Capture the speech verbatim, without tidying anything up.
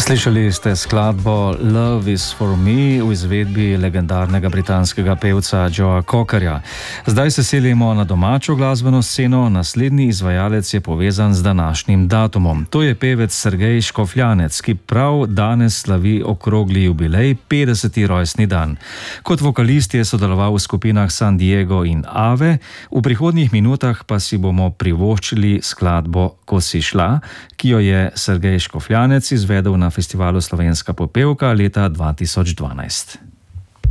Slišali ste skladbo Love is for me v izvedbi legendarnega britanskega pevca Joea Cockerja. Zdaj se selimo na domačo glasbeno sceno, naslednji izvajalec je povezan z današnjim datumom. To je pevec Sergej Škofljanec, ki prav danes slavi okrogli jubilej, petdeseti rojstni dan. Kot vokalist je sodeloval v skupinah San Diego in Ave, v prihodnjih minutah pa si bomo privoščili skladbo Ko si šla, ki jo je Sergej Škofljanec izvedel na festivalu Slovenska popevka leta dva tisoč dvanajst.